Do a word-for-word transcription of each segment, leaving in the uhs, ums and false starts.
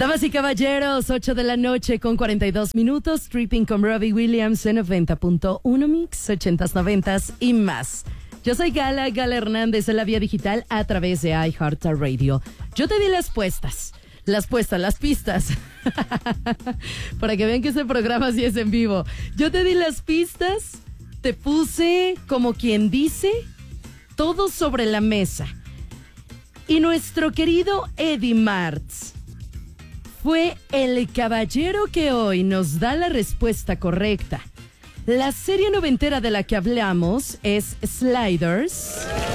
Damas y caballeros, ocho de la noche con cuarenta y dos minutos, Tripping con Robbie Williams en noventa punto uno Mix, ochentas, noventas y más. Yo soy Gala, Gala Hernández en la vía digital a través de iHeartRadio. Yo te di las puestas, las puestas, las pistas, para que vean que ese programa sí es en vivo. Yo te di las pistas, te puse, como quien dice, todo sobre la mesa. Y nuestro querido Eddie Martz fue el caballero que hoy nos da la respuesta correcta. La serie noventera de la que hablamos es Sliders.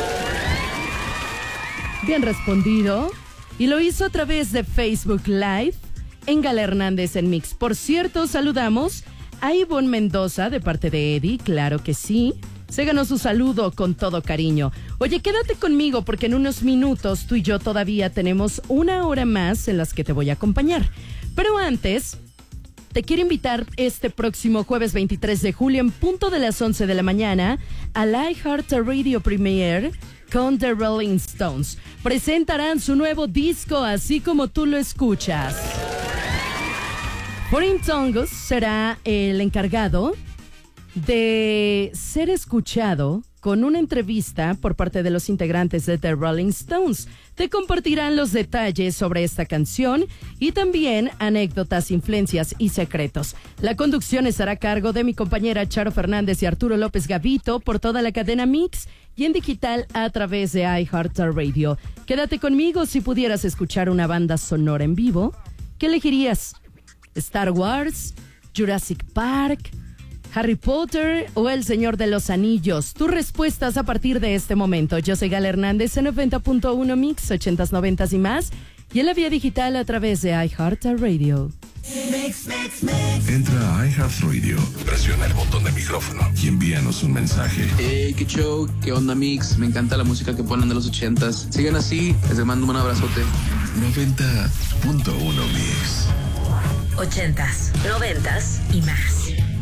Bien respondido. Y lo hizo a través de Facebook Live en Gala Hernández en Mix. Por cierto, saludamos a Ivonne Mendoza de parte de Eddie, claro que sí. Se ganó su saludo con todo cariño. Oye, quédate conmigo porque en unos minutos tú y yo todavía tenemos una hora más en las que te voy a acompañar. Pero antes, te quiero invitar este próximo jueves veintitrés de julio en punto de las once de la mañana al iHeartRadio Premiere con The Rolling Stones. Presentarán su nuevo disco así como tú lo escuchas. Foreign Tongues será el encargado de ser escuchado con una entrevista por parte de los integrantes de The Rolling Stones. Te compartirán los detalles sobre esta canción y también anécdotas, influencias y secretos. La conducción estará a cargo de mi compañera Charo Fernández y Arturo López Gavito por toda la cadena Mix y en digital a través de iHeartRadio. Quédate conmigo. Si pudieras escuchar una banda sonora en vivo, ¿qué elegirías? ¿Star Wars? ¿Jurassic Park? ¿Harry Potter o El Señor de los Anillos? Tus respuestas a partir de este momento. Yo soy Gala Hernández en noventa punto uno Mix, ochentas, noventas y más. Y en la vía digital a través de iHeartRadio. Mix, mix, mix. Entra a iHeartRadio, presiona el botón de micrófono y envíanos un mensaje. Hey, qué show, qué onda Mix. Me encanta la música que ponen de los ochentas. Sigan así, les mando un abrazote. noventa punto uno Mix. Ochentas, noventas y más.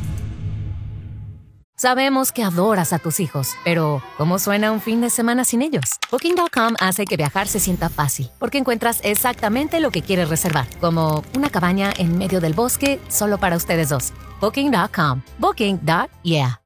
Sabemos que adoras a tus hijos, pero ¿cómo suena un fin de semana sin ellos? Booking punto com hace que viajar se sienta fácil, porque encuentras exactamente lo que quieres reservar, como una cabaña en medio del bosque solo para ustedes dos. Booking punto com. Booking. Yeah.